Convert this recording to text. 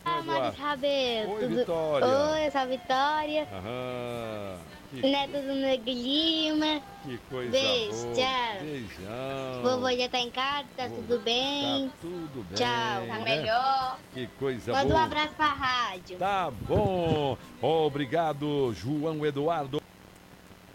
Mari Rabelo. Oi, Vitória. Oi, eu sou a Vitória. Aham. Neto do Nego Lima. Que coisa Beijo, boa. tchau. Beijão. Vovô já tá em casa, tá tudo bem. Tá tudo bem. Tchau. Tá melhor. Que coisa Manda um boa. abraço pra rádio. Tá bom. Obrigado, João Eduardo.